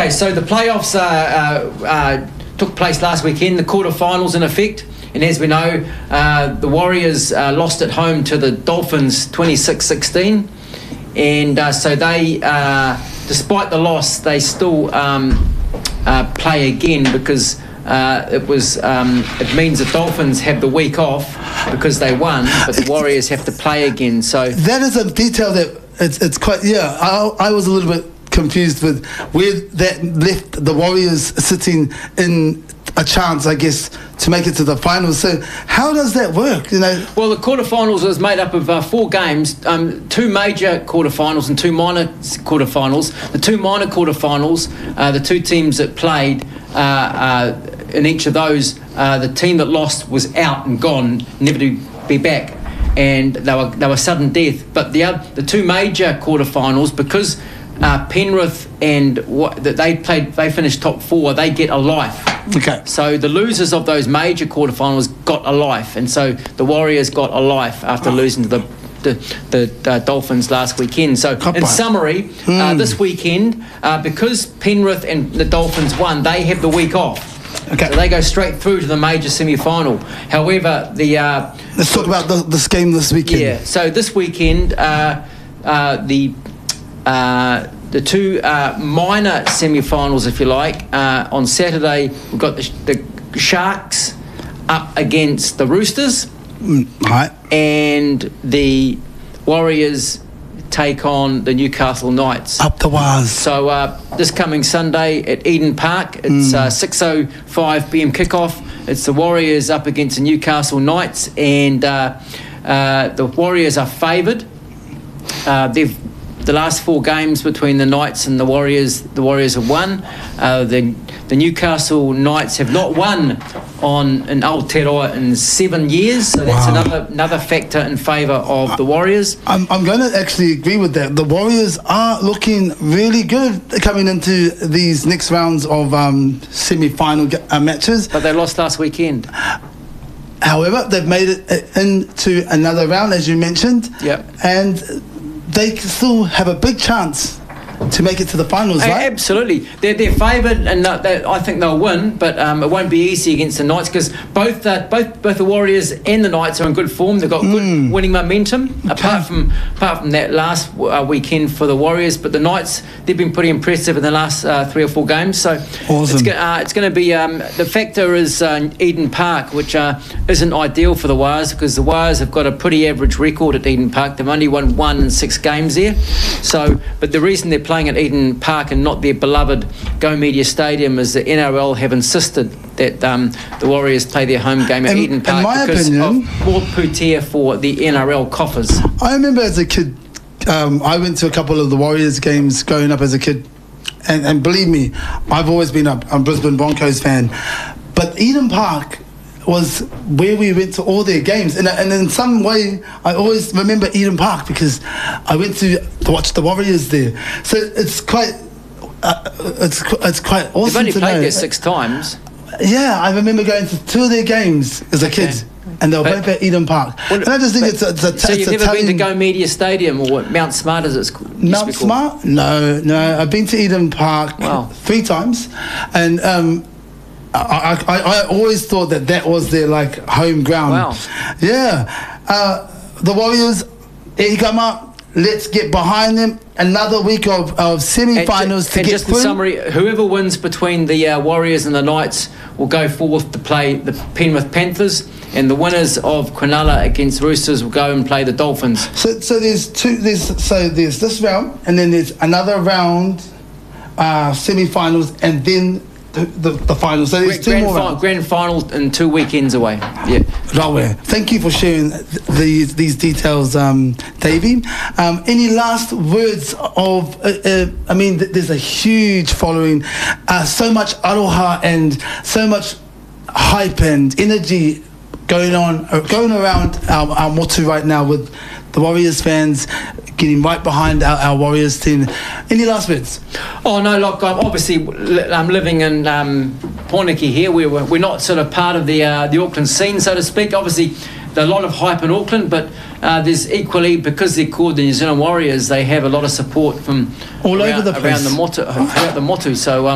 Okay, so the playoffs took place last weekend, the quarterfinals in effect. And as we know, the Warriors lost at home to the Dolphins 26-16. And so they, despite the loss, they still play again because it means the Dolphins have the week off because they won, but the Warriors have to play again. So that is a detail that it's quite, I was a little bit confused with where that left the Warriors sitting in a chance, I guess, to make it to the finals. So how does that work? Well, the quarterfinals was made up of 4 games, 2 major quarterfinals and 2 minor quarterfinals. The 2 minor quarterfinals, the 2 teams that played in each of those, the team that lost was out and gone, never to be back, and they were sudden death. But the 2 major quarterfinals, because Penrith and they finished top 4, they get a life. Okay. So the losers of those major quarterfinals got a life, and so the Warriors got a life after losing to the Dolphins last weekend. So in summary, this weekend, because Penrith and the Dolphins won, they have the week off. Okay. So they go straight through to the major semi-final. However, let's talk about this game this weekend. Yeah. So this weekend, the 2 minor semi-finals, if you like. On Saturday, we've got the Sharks up against the Roosters. Right. And the Warriors take on the Newcastle Knights. Up the Waz. So this coming Sunday at Eden Park, it's 6:05 p.m. kickoff. It's the Warriors up against the Newcastle Knights, and the Warriors are favoured. The last 4 games between the Knights and the Warriors have won. The Newcastle Knights have not won in Aotearoa in 7 years, so that's another factor in favour of the Warriors. I'm going to actually agree with that. The Warriors are looking really good coming into these next rounds of semi-final matches. But they lost last weekend. However, they've made it into another round, as you mentioned. Yep. And they still have a big chance to make it to the finals, right? Absolutely. They're favoured, and I think they'll win, but it won't be easy against the Knights because both the Warriors and the Knights are in good form. They've got good winning momentum, apart from that last weekend for the Warriors. But the Knights, they've been pretty impressive in the last 3 or 4 games. So awesome. It's going to be the factor is Eden Park, which isn't ideal for the Wires because the Wires have got a pretty average record at Eden Park. They've only won 1 in 6 games there. So, but the reason they're playing at Eden Park and not their beloved Go Media Stadium is the NRL have insisted that the Warriors play their home game at Eden Park because of more putea for the NRL coffers. I remember as a kid, I went to a couple of the Warriors games growing up as a kid, and believe me, I've always been a Brisbane Broncos fan, but Eden Park was where we went to all their games, and in some way I always remember Eden Park because I went to watch the Warriors there. So it's quite it's quite awesome. They've only to played know. there 6 times. Yeah, I remember going to 2 of their games as a kid, and they were both at Eden Park. Well, and I just think so you've never been to Go Media Stadium or Mount Smart as it's called? Mount Smart? No, I've been to Eden Park 3 times, and I always thought that was their home ground. Wow. Yeah. The Warriors, Ikama, let's get behind them. Another week of semi-finals to get just through. in summary, whoever wins between the Warriors and the Knights will go forth to play the Penrith Panthers, and the winners of Cronulla against Roosters will go and play the Dolphins. So there's this round, and then there's another round, semi-finals, and then the finals. So there's 2 more rounds. Grand final in 2 weekends away. Yeah. Right. Thank you for sharing these details, Davey. Any last words of? I mean, there's a huge following, so much aroha and so much hype and energy going around our motu right now with the Warriors fans getting right behind our Warriors team. Any last words? Oh no, look, obviously I'm living in Porniki here. We're not sort of part of the Auckland scene, so to speak. Obviously, there's a lot of hype in Auckland, but there's equally, because they're called the New Zealand Warriors, they have a lot of support from all over the place around the motu. So